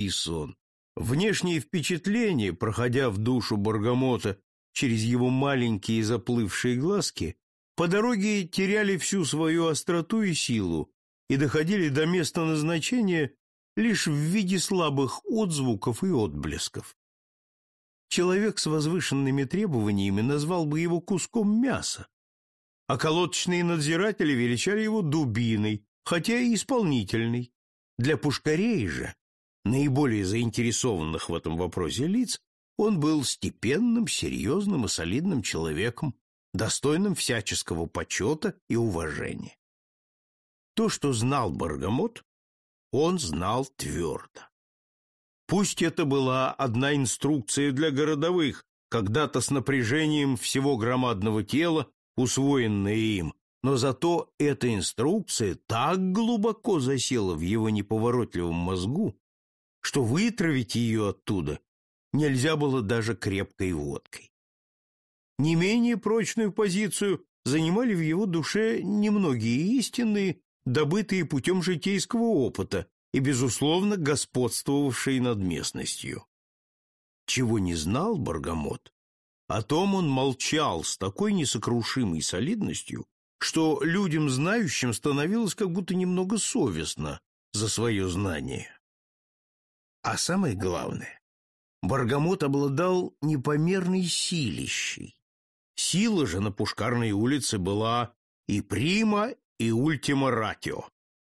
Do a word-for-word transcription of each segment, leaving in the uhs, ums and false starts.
сон. Внешние впечатления, проходя в душу Баргамота через его маленькие заплывшие глазки, по дороге теряли всю свою остроту и силу и доходили до места назначения лишь в виде слабых отзвуков и отблесков. Человек с возвышенными требованиями назвал бы его куском мяса, а колодочные надзиратели величали его дубиной, хотя и исполнительной. Для пушкарей же, наиболее заинтересованных в этом вопросе лиц, он был степенным, серьезным и солидным человеком, достойным всяческого почета и уважения. То, что знал Баргамот, он знал твердо. Пусть это была одна инструкция для городовых, когда-то с напряжением всего громадного тела, усвоенная им, но зато эта инструкция так глубоко засела в его неповоротливом мозгу, что вытравить ее оттуда нельзя было даже крепкой водкой. Не менее прочную позицию занимали в его душе немногие истины, добытые путем житейского опыта и, безусловно, господствовавшие над местностью. Чего не знал Баргамот, о том он молчал с такой несокрушимой солидностью, что людям знающим становилось как будто немного совестно за свое знание. А самое главное, Баргамот обладал непомерной силищей. Сила же на Пушкарной улице была и прима, и ультима ратио.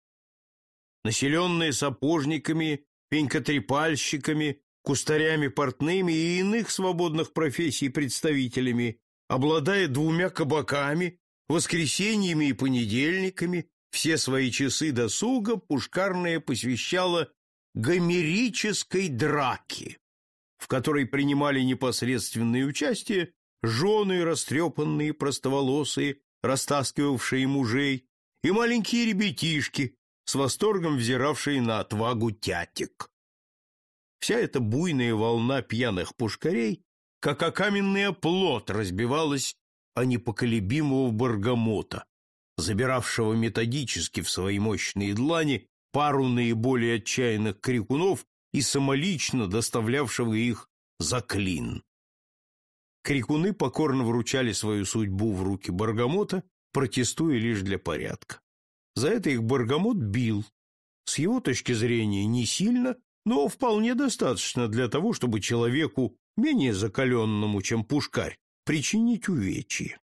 Населенная сапожниками, пенькотрепальщиками, кустарями портными и иных свободных профессий представителями, обладая двумя кабаками, воскресеньями и понедельниками, все свои часы досуга Пушкарная посвящала гомерической драке, в которой принимали непосредственное участие жены растрепанные, простоволосые, растаскивавшие мужей, и маленькие ребятишки, с восторгом взиравшие на отвагу тятек. Вся эта буйная волна пьяных пушкарей, как о каменный оплот, разбивалась о непоколебимого Баргамота, забиравшего методически в свои мощные длани пару наиболее отчаянных крикунов и самолично доставлявшего их за клин. Крикуны покорно вручали свою судьбу в руки Баргамота, протестуя лишь для порядка. За это их Баргамот бил, с его точки зрения не сильно, но вполне достаточно для того, чтобы человеку, менее закаленному, чем пушкарь, причинить увечье.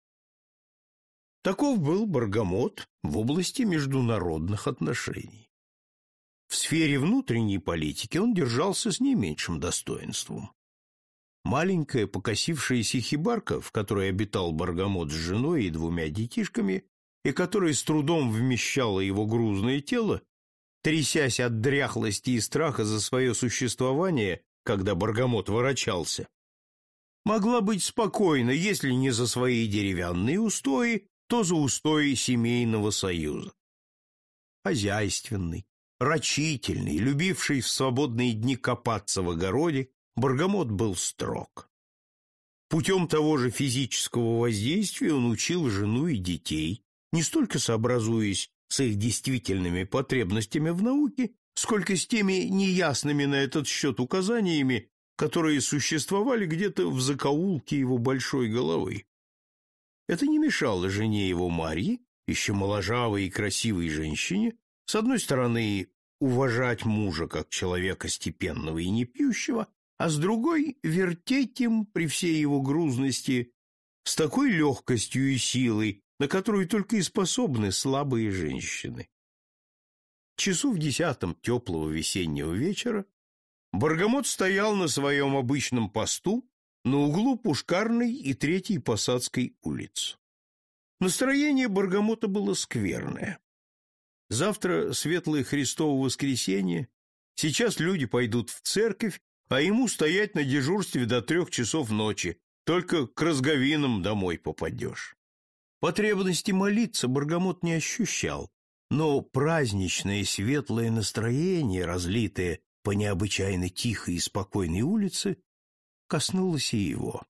Таков был Баргамот в области международных отношений. В сфере внутренней политики он держался с не меньшим достоинством. Маленькая покосившаяся хибарка, в которой обитал Баргамот с женой и двумя детишками, и которая с трудом вмещала его грузное тело, трясясь от дряхлости и страха за свое существование, когда Баргамот ворочался, могла быть спокойна, если не за свои деревянные устои, то за устои семейного союза. Хозяйственный, рачительный, любивший в свободные дни копаться в огороде, Баргамот был строг. Путем того же физического воздействия он учил жену и детей, не столько сообразуясь с их действительными потребностями в науке, сколько с теми неясными на этот счет указаниями, которые существовали где-то в закоулке его большой головы. Это не мешало жене его Марье, еще моложавой и красивой женщине, с одной стороны, уважать мужа как человека степенного и непьющего, а с другой — вертеть им при всей его грузности с такой легкостью и силой, на которую только и способны слабые женщины. Часу в десятом теплого весеннего вечера Баргамот стоял на своем обычном посту на углу Пушкарной и Третьей Посадской улиц. Настроение Баргамота было скверное. Завтра светлое Христово воскресенье, сейчас люди пойдут в церковь, а ему стоять на дежурстве до трех часов ночи, только к разговинам домой попадешь. Потребности молиться Баргамот не ощущал, но праздничное светлое настроение, разлитое по необычайно тихой и спокойной улице, коснулось и его.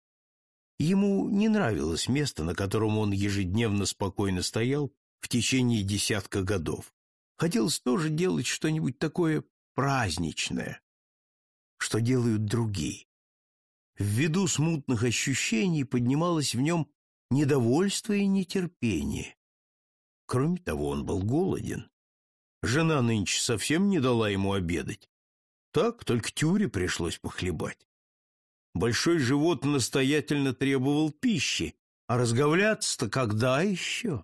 Ему не нравилось место, на котором он ежедневно спокойно стоял в течение десятка годов. Хотелось тоже делать что-нибудь такое праздничное, что делают другие. Ввиду смутных ощущений поднималось в нем недовольство и нетерпение. Кроме того, он был голоден. Жена нынче совсем не дала ему обедать. Так, только тюре пришлось похлебать. Большой живот настоятельно требовал пищи, а разговляться-то когда еще?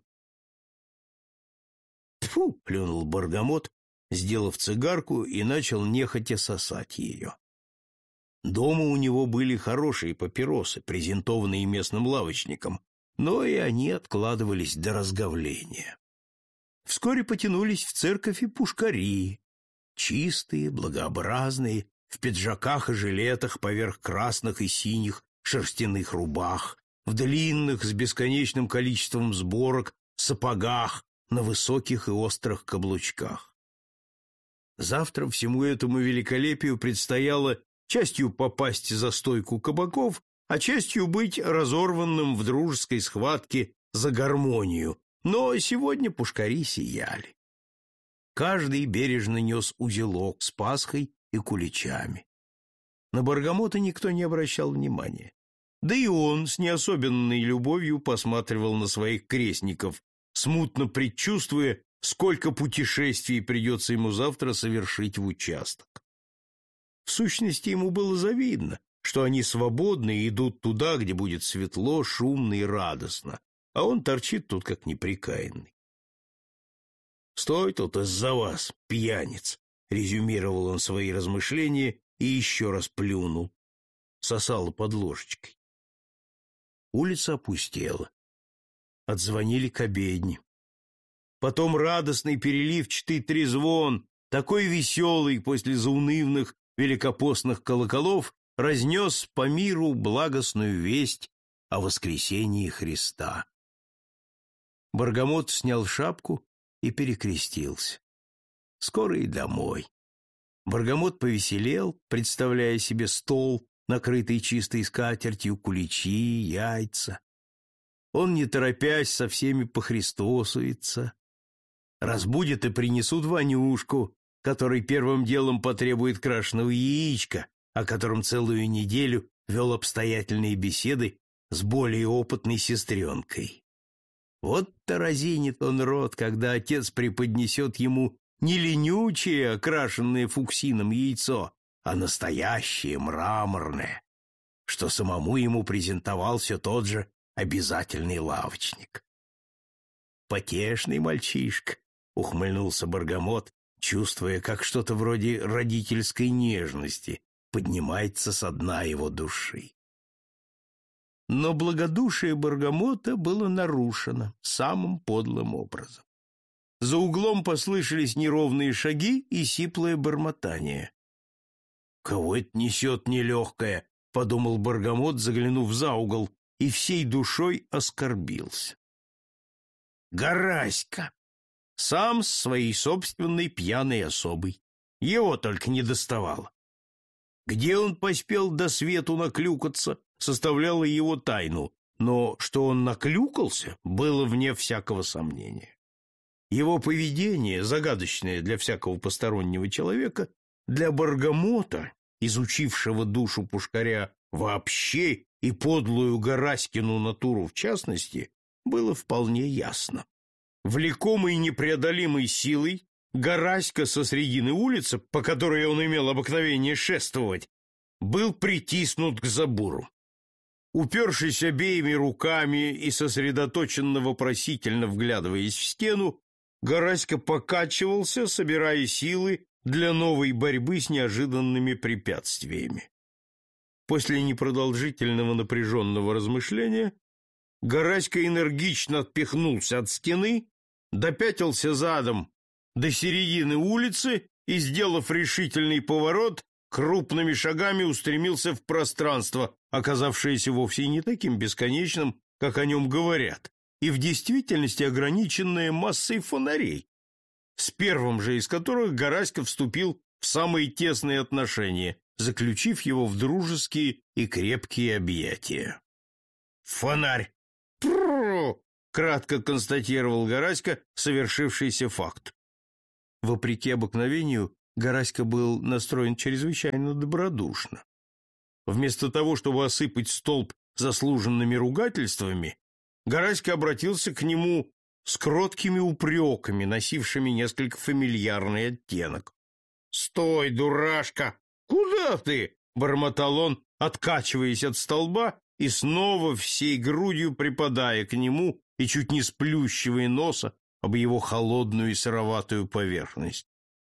«Тьфу!» — плюнул Баргамот, сделав цигарку, и начал нехотя сосать ее. Дома у него были хорошие папиросы, презентованные местным лавочником, но и они откладывались до разговления. Вскоре потянулись в церковь и пушкари, чистые, благообразные, в пиджаках и жилетах поверх красных и синих шерстяных рубах, в длинных с бесконечным количеством сборок сапогах на высоких и острых каблучках. Завтра всему этому великолепию предстояло частью попасть за стойку кабаков, а частью быть разорванным в дружеской схватке за гармонию, но сегодня пушкари сияли. Каждый бережно нес узелок с пасхой и куличами. На Баргамота никто не обращал внимания. Да и он с неособенной любовью посматривал на своих крестников, смутно предчувствуя, сколько путешествий придется ему завтра совершить в участок. В сущности, ему было завидно, что они свободны и идут туда, где будет светло, шумно и радостно, а он торчит тут как неприкаянный. «Стой тут из-за вас, пьяниц!» — резюмировал он свои размышления и еще раз плюнул. Сосало под ложечкой. Улица опустела. Отзвонили к обедне. Потом радостный переливчатый трезвон, такой веселый после заунывных великопостных колоколов, разнес по миру благостную весть о воскресении Христа. Баргамот снял шапку и перекрестился. Скоро и домой. Баргамот повеселел, представляя себе стол, накрытый чистой скатертью, куличи, яйца. Он, не торопясь, со всеми похристосуется. Разбудит и принесут Ванюшку, который первым делом потребует крашеного яичка, о котором целую неделю вел обстоятельные беседы с более опытной сестренкой. Вот-то разинет он рот, когда отец преподнесет ему не ленючее, окрашенное фуксином яйцо, а настоящее мраморное, что самому ему презентовал все тот же обязательный лавочник. «Потешный мальчишка», — ухмыльнулся Баргамот, чувствуя, как что-то вроде родительской нежности поднимается со дна его души. Но благодушие Баргамота было нарушено самым подлым образом. За углом послышались неровные шаги и сиплое бормотание. «Кого это несет нелегкое?» — подумал Баргамот, заглянув за угол, и всей душой оскорбился. Гараська! Сам с своей собственной пьяной особой. Его только не доставало. Где он поспел до свету наклюкаться, составляло его тайну, но что он наклюкался, было вне всякого сомнения. Его поведение, загадочное для всякого постороннего человека, для Баргамота, изучившего душу пушкаря вообще и подлую Гараськину натуру в частности, было вполне ясно. Влекомый непреодолимой силой, Гараська со средины улицы, по которой он имел обыкновение шествовать, был притиснут к забору. Упершись обеими руками и сосредоточенно-вопросительно вглядываясь в стену, Гараська покачивался, собирая силы для новой борьбы с неожиданными препятствиями. После непродолжительного напряженного размышления Гараська энергично отпихнулся от стены, допятился задом до середины улицы и, сделав решительный поворот, крупными шагами устремился в пространство, оказавшееся вовсе не таким бесконечным, как о нем говорят, и в действительности ограниченное массой фонарей, с первым же из которых Гараська вступил в самые тесные отношения, заключив его в дружеские и крепкие объятия. «Фонарь!» «Пррррррр!» — кратко констатировал Гараська совершившийся факт. Вопреки обыкновению, Гараська был настроен чрезвычайно добродушно. Вместо того, чтобы осыпать столб заслуженными ругательствами, Гараська обратился к нему с кроткими упреками, носившими несколько фамильярный оттенок. «Стой, дурашка! Куда ты?» — бормотал он, откачиваясь от столба и снова всей грудью припадая к нему и чуть не сплющивая носа об его холодную и сыроватую поверхность.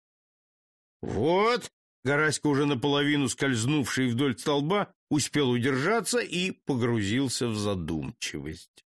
«Вот!» — Гараська, уже наполовину скользнувший вдоль столба, успел удержаться и погрузился в задумчивость.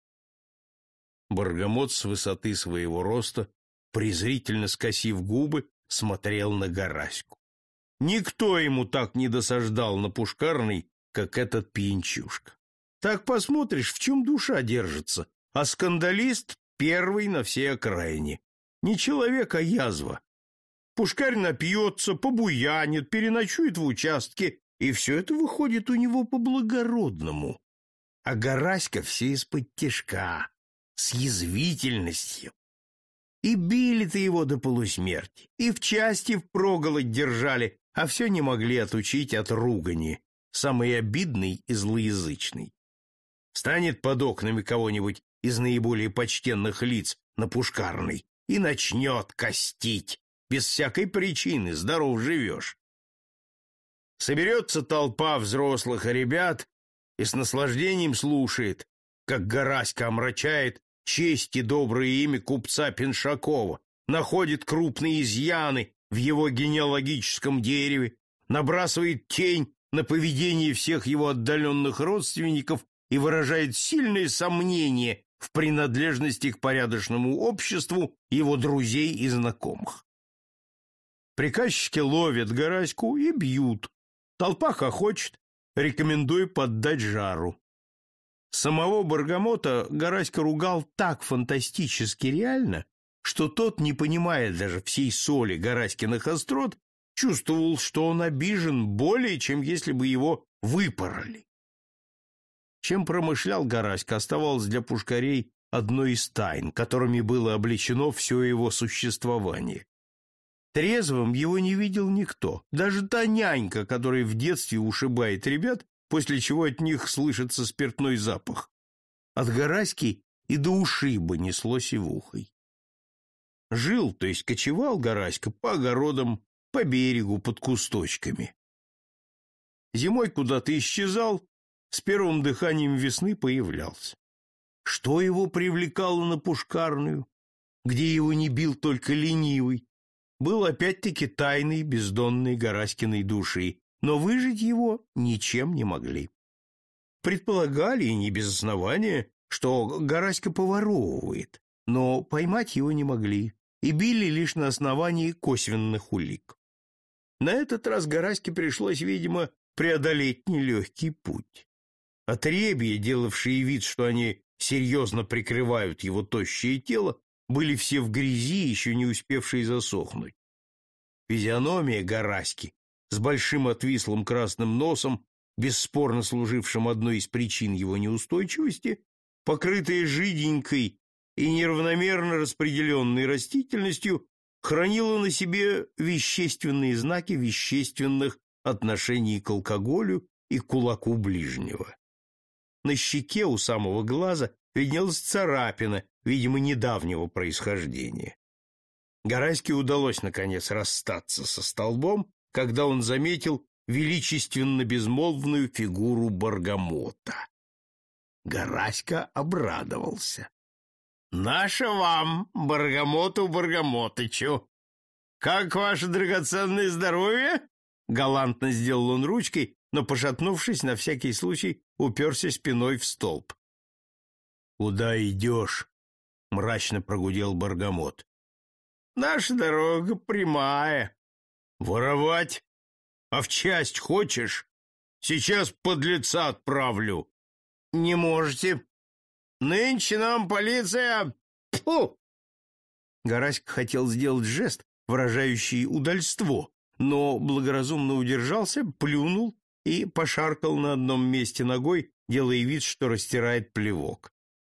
Баргамот с высоты своего роста, презрительно скосив губы, смотрел на Гараську. Никто ему так не досаждал на Пушкарной, как этот пьянчушка. Так посмотришь, в чем душа держится, а скандалист первый на всей окраине. Не человек, а язва. Пушкарь напьется, побуянит, переночует в участке, и все это выходит у него по-благородному. А Гараська все из-под тишка, с язвительностью. И били-то его до полусмерти, и в части впроголодь держали, а все не могли отучить от ругани, самой обидной и злоязычной. Станет под окнами кого-нибудь из наиболее почтенных лиц на Пушкарной и начнет костить, без всякой причины, здоров живешь. Соберется толпа взрослых и ребят и с наслаждением слушает, как Гараська омрачает честь и доброе имя купца Пиншакова, находит крупные изъяны в его генеалогическом дереве, набрасывает тень на поведение всех его отдаленных родственников и выражает сильные сомнения в принадлежности к порядочному обществу его друзей и знакомых. Приказчики ловят Гараську и бьют. Толпа хохочет, рекомендуя поддать жару. Самого Баргамота Гараська ругал так фантастически реально, что тот, не понимая даже всей соли Гараськиных острот, чувствовал, что он обижен более, чем если бы его выпороли. Чем промышлял Гараська, оставалось для пушкарей одной из тайн, которыми было облечено все его существование. Трезвым его не видел никто, даже та нянька, которая в детстве ушибает ребят, после чего от них слышится спиртной запах. От Гараськи и до ушиба несло сивухой. Жил, то есть кочевал Гараська по огородам, по берегу, под кусточками. Зимой куда-то исчезал, с первым дыханием весны появлялся. Что его привлекало на Пушкарную, где его не бил только ленивый, был опять-таки тайной бездонной Гараськиной души, но выжить его ничем не могли. Предполагали, и не без основания, что Гараська поворовывает, но поймать его не могли и били лишь на основании косвенных улик. На этот раз Гараське пришлось, видимо, преодолеть нелегкий путь. Отребья, делавшие вид, что они серьезно прикрывают его тощее тело, были все в грязи, еще не успевшие засохнуть. Физиономия Гараськи с большим отвислым красным носом, бесспорно служившим одной из причин его неустойчивости, покрытая жиденькой и неравномерно распределенной растительностью, хранила на себе вещественные знаки вещественных отношений к алкоголю и к кулаку ближнего. На щеке у самого глаза виднелась царапина, видимо, недавнего происхождения. Гараське удалось, наконец, расстаться со столбом, когда он заметил величественно-безмолвную фигуру Баргамота. Гараська обрадовался. «Наша вам, Баргамоту Баргамотычу! Как ваше драгоценное здоровье?» Галантно сделал он ручкой, но, пошатнувшись, на всякий случай уперся спиной в столб. «Куда идешь?» — мрачно прогудел Баргамот. «Наша дорога прямая». «Воровать? А в часть хочешь? Сейчас подлеца отправлю». «Не можете. Нынче нам полиция...» Фу! Гараська хотел сделать жест, выражающий удальство, но благоразумно удержался, плюнул и пошаркал на одном месте ногой, делая вид, что растирает плевок.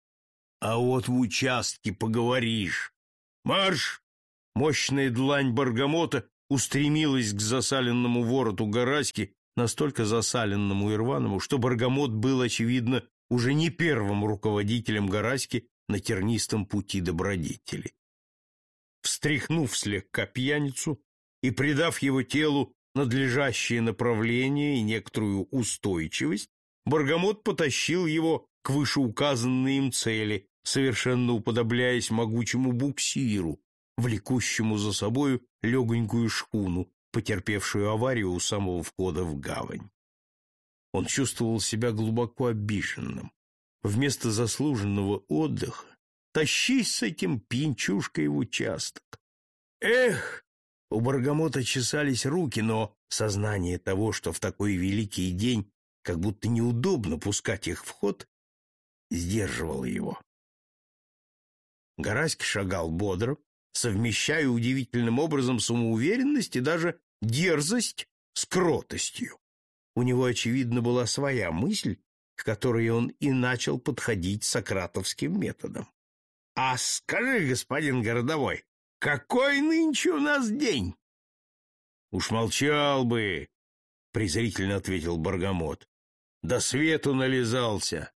«А вот в участке поговоришь. Марш!» Мощная длань Баргамота устремилась к засаленному вороту Гараськи, настолько засаленному и рваному, что Баргамот был, очевидно, уже не первым руководителем Гараськи на тернистом пути добродетели. Встряхнув слегка пьяницу и придав его телу надлежащее направление и некоторую устойчивость, Баргамот потащил его к вышеуказанной им цели, совершенно уподобляясь могучему буксиру, влекущему за собою легонькую шхуну, потерпевшую аварию у самого входа в гавань. Он чувствовал себя глубоко обиженным. Вместо заслуженного отдыха тащись с этим пьянчушкой в участок. Эх! У Баргамота чесались руки, но сознание того, что в такой великий день как будто неудобно пускать их в ход, сдерживало его. Гараська шагал бодро, совмещая удивительным образом самоуверенность и даже дерзость с кротостью. У него, очевидно, была своя мысль, к которой он и начал подходить сократовским методом. — А скажи, господин городовой, какой нынче у нас день? — Уж молчал бы, — презрительно ответил Баргамот. — До свету нализался.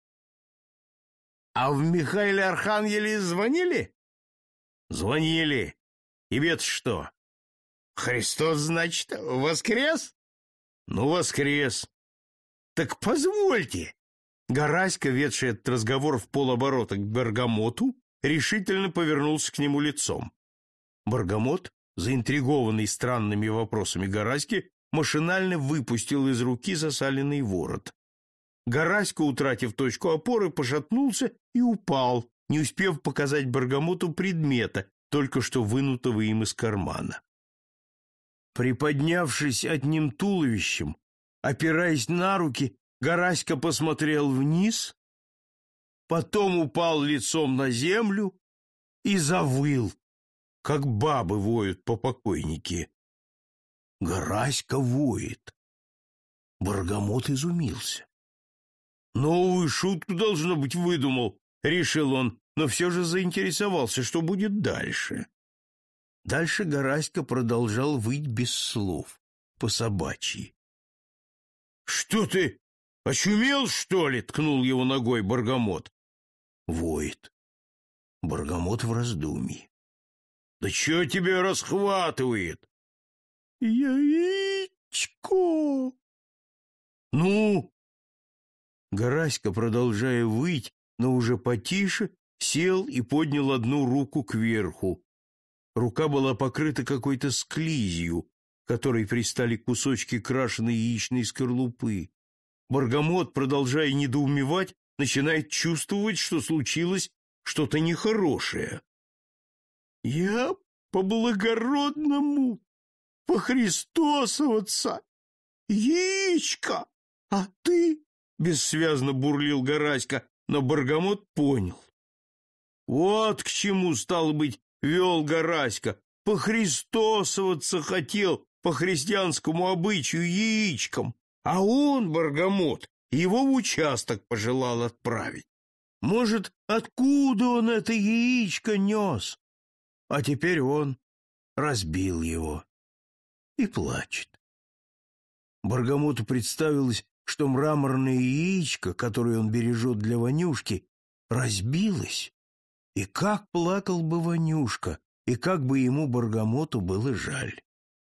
— А в Михаиле Архангеле звонили? — Звонили. Тебе-то что? — Христос, значит, воскрес? — Ну, воскрес. — Так позвольте. Гараська, ведший этот разговор в полоборота к Баргамоту, решительно повернулся к нему лицом. Баргамот, заинтригованный странными вопросами Гараськи, машинально выпустил из руки засаленный ворот. Гараська, утратив точку опоры, пошатнулся и упал, не успев показать Баргамоту предмета, только что вынутого им из кармана. Приподнявшись одним туловищем, опираясь на руки, Гараська посмотрел вниз, потом упал лицом на землю и завыл, как бабы воют по покойнике. Гараська воет. Баргамот изумился. Новую шутку, должно быть, выдумал, решил он, но все же заинтересовался, что будет дальше. Дальше Гараська продолжал выть без слов, по-собачьи. — Что ты, очумел, что ли? — ткнул его ногой Баргамот. Воет. Баргамот в раздумье. — Да чего тебя расхватывает? — Яичко! — Ну? Гараська, продолжая выть, но уже потише, сел и поднял одну руку кверху. Рука была покрыта какой-то склизью, к которой пристали кусочки крашеной яичной скорлупы. Баргамот, продолжая недоумевать, начинает чувствовать, что случилось что-то нехорошее. — Я по-благородному, по-христосоваться, яичко, а ты... — бессвязно бурлил Гараська, но Баргамот понял. Вот к чему, стало быть, вел Гараська, похристосоваться хотел по христианскому обычаю яичком, а он, Баргамот, его в участок пожелал отправить. Может, откуда он это яичко нес? А теперь он разбил его и плачет. Баргамоту представилось, что мраморное яичко, которое он бережет для Ванюшки, разбилось, и как плакал бы Ванюшка, и как бы ему, Баргамоту, было жаль.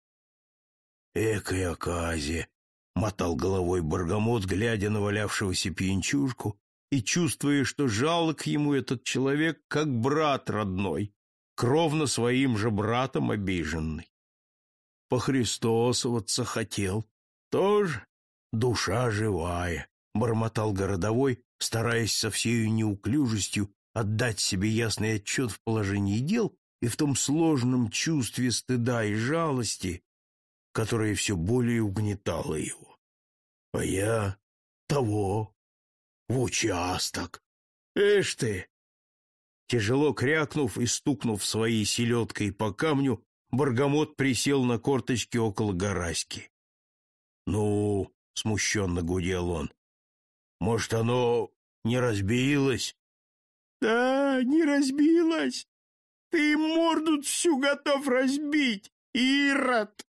«Экая оказия!» — мотал головой Баргамот, глядя на валявшегося пьянчушку и чувствуя, что жалок ему этот человек, как брат родной, кровно своим же братом обиженный. Похристосоваться хотел, тоже душа живая, — бормотал городовой, стараясь со всею неуклюжестью отдать себе ясный отчет в положении дел и в том сложном чувстве стыда и жалости, которое все более угнетало его. А я того, в участок. Эш ты! Тяжело крякнув и стукнув своей селедкой по камню, Баргамот присел на корточки около Гараськи. — Ну, — смущенно гудел он, — может, оно не разбилось? — Да, не разбилось. Ты морду всю готов разбить, Ирод!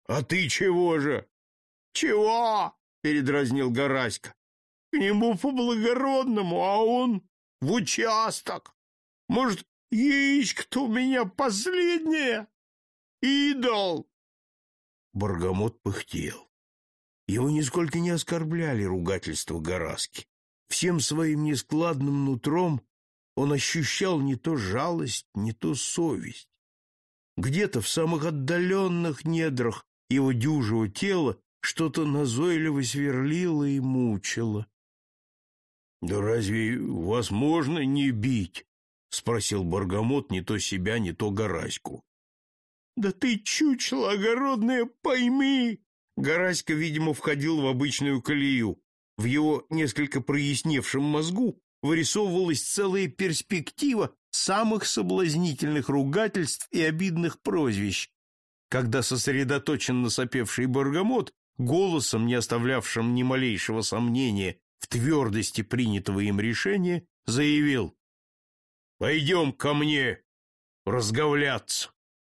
— А ты чего же? — Чего? — передразнил Гараська. — К нему по-благородному, а он в участок. Может, яичко-то у меня последнее? Идол! Баргамот пыхтел. Его нисколько не оскорбляли ругательства Гараски. Всем своим нескладным нутром он ощущал не то жалость, не то совесть. Где-то в самых отдаленных недрах его дюжего тела что-то назойливо сверлило и мучило. — Да разве вас можно не бить? — спросил Баргамот не то себя, не то Гараську. — Да ты, чучело огородное, пойми! Гараська, видимо, входил в обычную колею. В его несколько проясневшем мозгу вырисовывалась целая перспектива самых соблазнительных ругательств и обидных прозвищ, когда сосредоточенно сопевший Баргамот, голосом, не оставлявшим ни малейшего сомнения в твердости принятого им решения, заявил: «Пойдем ко мне разговляться».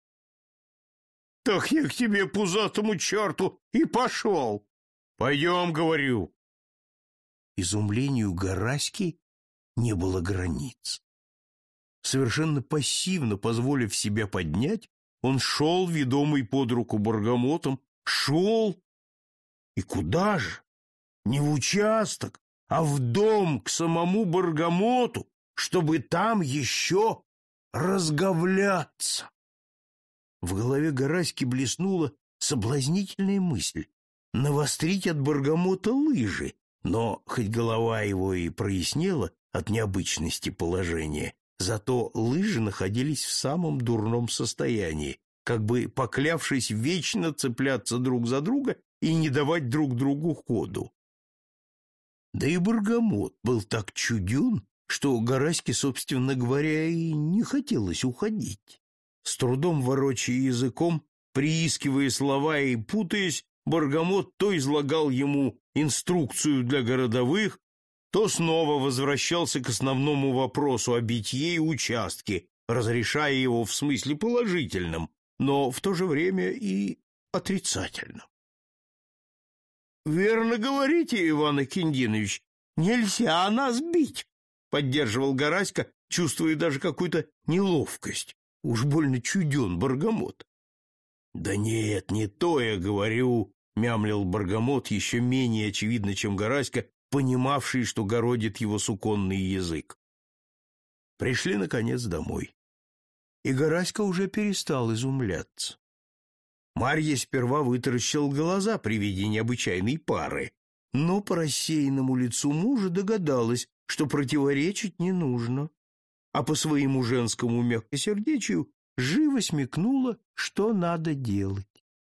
«Так я к тебе, пузатому черту, и пошел!» «Пойдем, говорю!» Изумлению Гараськи не было границ. Совершенно пассивно позволив себя поднять, он шел, ведомый под руку Баргамотом, шел. И куда же? Не в участок, а в дом к самому Баргамоту, чтобы там еще разговляться. В голове Гараськи блеснула соблазнительная мысль — навострить от Баргамота лыжи, но, хоть голова его и прояснела от необычности положения, зато лыжи находились в самом дурном состоянии, как бы поклявшись вечно цепляться друг за друга и не давать друг другу ходу. Да и Баргамот был так чуден, что Гараське, собственно говоря, и не хотелось уходить. С трудом ворочая языком, приискивая слова и путаясь, Баргамот то излагал ему инструкцию для городовых, то снова возвращался к основному вопросу о битье и участке, разрешая его в смысле положительном, но в то же время и отрицательном. — Верно говорите, Иван Акиндинович, нельзя нас бить, — поддерживал Гараська, чувствуя даже какую-то неловкость. Уж больно чуден Баргамот. — Да нет, не то я говорю, — мямлил Баргамот, еще менее очевидно, чем Гараська, понимавший, что городит его суконный язык. Пришли, наконец, домой. И Гараська уже перестал изумляться. Марья сперва вытаращила глаза при виде необычайной пары, но по рассеянному лицу мужа догадалась, что противоречить не нужно, а по своему женскому мягкосердечию живо смекнула, что надо делать.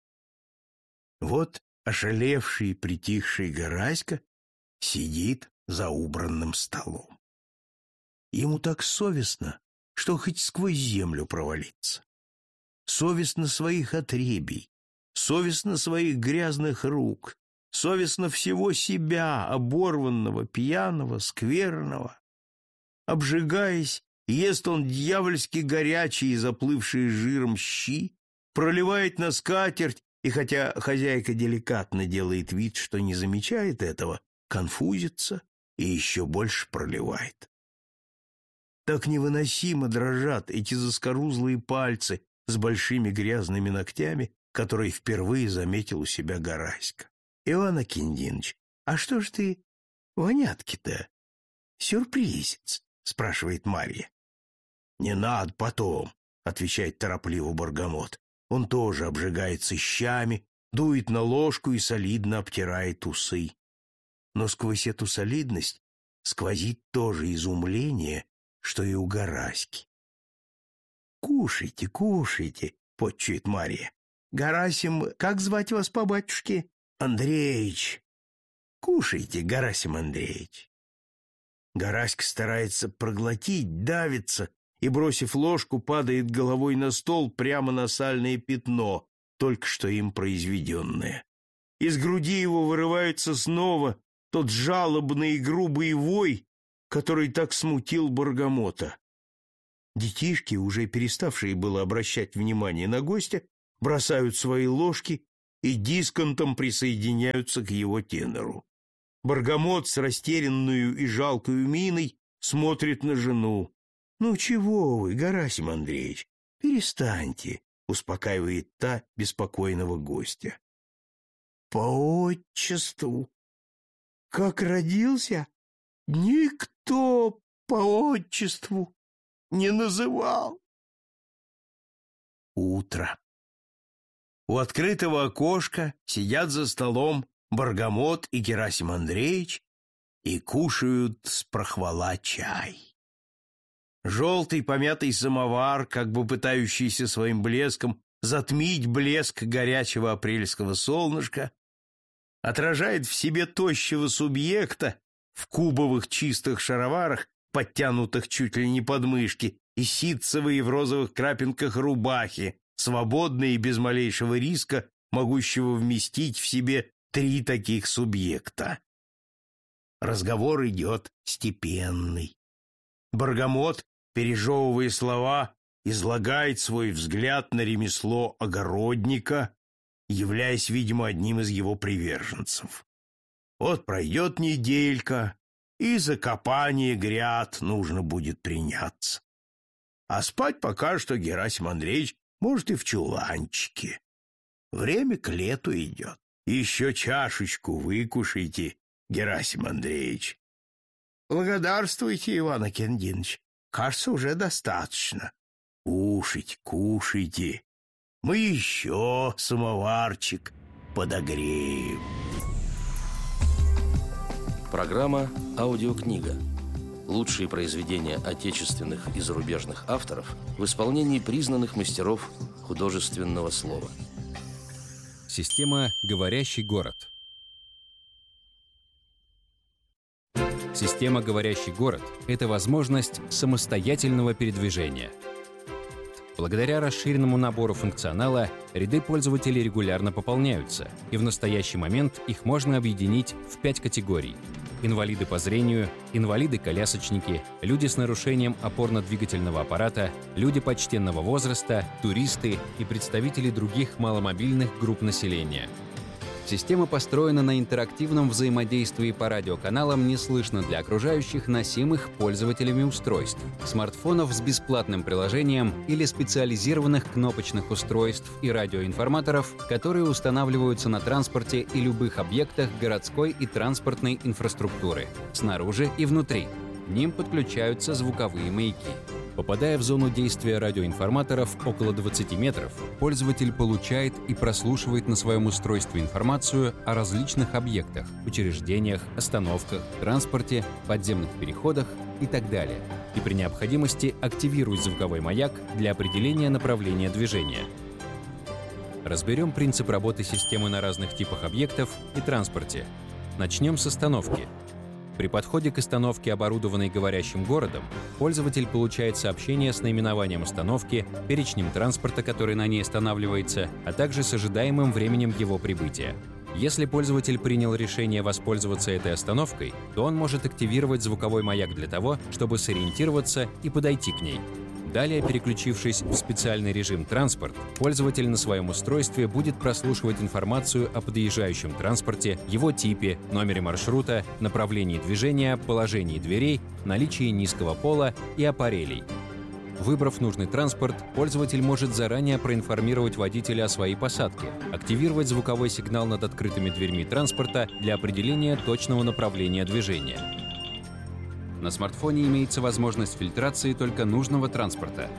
Вот ошалевший и притихший Гараська сидит за убранным столом. Ему так совестно, что хоть сквозь землю провалиться. Совестно своих отребий, совестно своих грязных рук, совестно всего себя, оборванного, пьяного, скверного. Обжигаясь, ест он дьявольски горячие и заплывшие жиром щи, проливает на скатерть, и хотя хозяйка деликатно делает вид, что не замечает этого, конфузится и еще больше проливает. Так невыносимо дрожат эти заскорузлые пальцы с большими грязными ногтями, которые впервые заметил у себя Гараська. — Иван Акиндинович, а что ж ты вонятки-то? Сюрпризец, — спрашивает Марья. — Не надо потом, — отвечает торопливо Баргамот. Он тоже обжигается щами, дует на ложку и солидно обтирает усы. Но сквозь эту солидность сквозит тоже изумление, что и у Гараськи. — Кушайте, кушайте, — потчует Марья. — Гарасим, как звать вас по батюшке? — Андреич. — Кушайте, Гарасим Андреич. Гараська старается проглотить, давится и, бросив ложку, падает головой на стол прямо на сальное пятно, только что им произведенное. Из груди его вырывается снова тот жалобный и грубый вой, который так смутил Баргамота. Детишки, уже переставшие было обращать внимание на гостя, бросают свои ложки и дисконтом присоединяются к его тенору. Баргамот с растерянную и жалкою миной смотрит на жену. «Ну чего вы, Гарасим Андреевич, перестаньте», — успокаивает та беспокойного гостя. «По отчеству. Как родился, никто по отчеству не называл». Утро. У открытого окошка сидят за столом Баргамот и Герасим Андреевич и кушают с прохвала чай. Желтый помятый самовар, как бы пытающийся своим блеском затмить блеск горячего апрельского солнышка, отражает в себе тощего субъекта в кубовых чистых шароварах, подтянутых чуть ли не под мышки, и ситцевые в розовых крапинках рубахи, свободные и без малейшего риска, могущего вместить в себе три таких субъекта. Разговор идет степенный. Баргамот, пережевывая слова, излагает свой взгляд на ремесло огородника, являясь, видимо, одним из его приверженцев. Вот пройдет неделька, и за копание гряд нужно будет приняться. А спать пока что Герасим Андреевич может и в чуланчике. Время к лету идет. Еще чашечку выкушайте, Герасим Андреевич. Благодарствуйте, Иван Акиндинович. Кажется, уже достаточно. Кушайте, кушайте. Мы еще самоварчик подогреем. Программа «Аудиокнига». Лучшие произведения отечественных и зарубежных авторов в исполнении признанных мастеров художественного слова. Система «Говорящий город». Система «Говорящий город» — это возможность самостоятельного передвижения. Благодаря расширенному набору функционала ряды пользователей регулярно пополняются, и в настоящий момент их можно объединить в пять категорий: инвалиды по зрению, инвалиды-колясочники, люди с нарушением опорно-двигательного аппарата, люди почтенного возраста, туристы и представители других маломобильных групп населения. Система построена на интерактивном взаимодействии по радиоканалам неслышно для окружающих, носимых пользователями устройств, смартфонов с бесплатным приложением или специализированных кнопочных устройств и радиоинформаторов, которые устанавливаются на транспорте и любых объектах городской и транспортной инфраструктуры, снаружи и внутри. К ним подключаются звуковые маяки. Попадая в зону действия радиоинформаторов около двадцати метров, пользователь получает и прослушивает на своем устройстве информацию о различных объектах, учреждениях, остановках, транспорте, подземных переходах и так далее. И при необходимости активирует звуковой маяк для определения направления движения. Разберем принцип работы системы на разных типах объектов и транспорте. Начнем с остановки. При подходе к остановке, оборудованной говорящим городом, пользователь получает сообщение с наименованием остановки, перечнем транспорта, который на ней останавливается, а также с ожидаемым временем его прибытия. Если пользователь принял решение воспользоваться этой остановкой, то он может активировать звуковой маяк для того, чтобы сориентироваться и подойти к ней. Далее, переключившись в специальный режим «Транспорт», пользователь на своем устройстве будет прослушивать информацию о подъезжающем транспорте, его типе, номере маршрута, направлении движения, положении дверей, наличии низкого пола и аппарелей. Выбрав нужный транспорт, пользователь может заранее проинформировать водителя о своей посадке, активировать звуковой сигнал над открытыми дверьми транспорта для определения точного направления движения. На смартфоне имеется возможность фильтрации только нужного транспорта.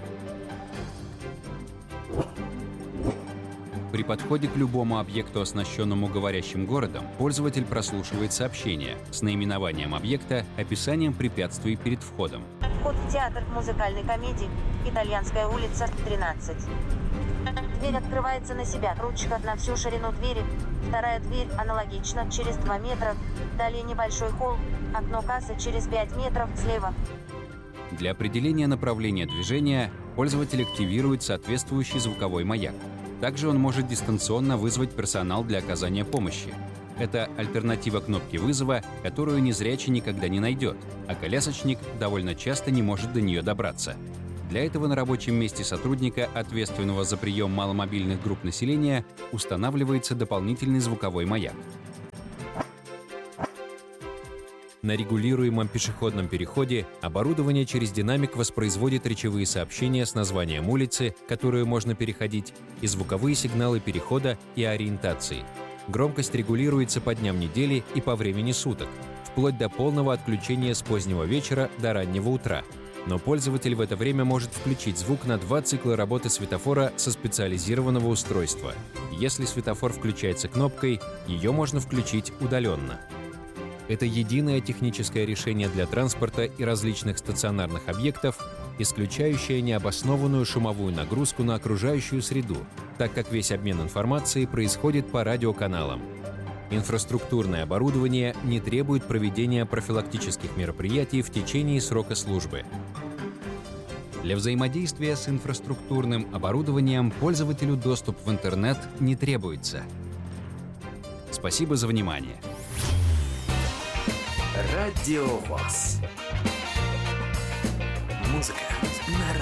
При подходе к любому объекту, оснащенному говорящим городом, пользователь прослушивает сообщение с наименованием объекта, описанием препятствий перед входом. Вход в театр музыкальной комедии «Итальянская улица, тринадцать». Дверь открывается на себя, ручка на всю ширину двери. Вторая дверь аналогично, через два метра. Далее небольшой холл, окно кассы через пять метров слева. Для определения направления движения пользователь активирует соответствующий звуковой маяк. Также он может дистанционно вызвать персонал для оказания помощи. Это альтернатива кнопке вызова, которую незрячий никогда не найдет, а колясочник довольно часто не может до нее добраться. Для этого на рабочем месте сотрудника, ответственного за прием маломобильных групп населения, устанавливается дополнительный звуковой маяк. На регулируемом пешеходном переходе оборудование через динамик воспроизводит речевые сообщения с названием улицы, которую можно переходить, и звуковые сигналы перехода и ориентации. Громкость регулируется по дням недели и по времени суток, вплоть до полного отключения с позднего вечера до раннего утра. Но пользователь в это время может включить звук на два цикла работы светофора со специализированного устройства. Если светофор включается кнопкой, ее можно включить удаленно. Это единое техническое решение для транспорта и различных стационарных объектов, исключающее необоснованную шумовую нагрузку на окружающую среду, так как весь обмен информацией происходит по радиоканалам. Инфраструктурное оборудование не требует проведения профилактических мероприятий в течение срока службы. Для взаимодействия с инфраструктурным оборудованием пользователю доступ в интернет не требуется. Спасибо за внимание. Радио ВОС. Музыка